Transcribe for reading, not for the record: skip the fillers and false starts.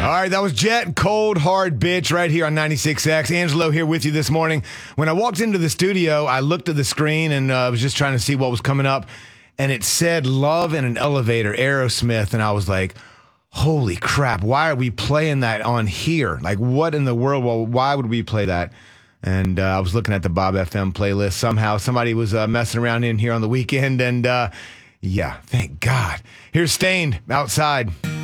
All right, that was Jet, Cold Hard Bitch, right here on 96X. Angelo here with you this morning. When I walked into the studio, I looked at the screen and was just trying to see what was coming up. And it said Love in an Elevator, Aerosmith. And I was like, holy crap, why are we playing that on here? Like, what in the world? Well, why would we play that? And I was looking at the Bob FM playlist. Somehow somebody was messing around in here on the weekend. And yeah, thank God. Here's Stained, Outside.